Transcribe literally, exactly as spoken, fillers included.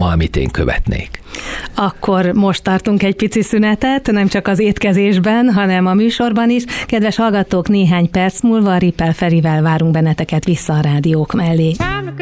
amit én követnék. Akkor most tartunk egy pici szünetet, nem csak az étkezésben, hanem a műsorban is. Kedves hallgatók, néhány perc múlva Rippel Ferivel várunk benneteket vissza a rádiók mellé.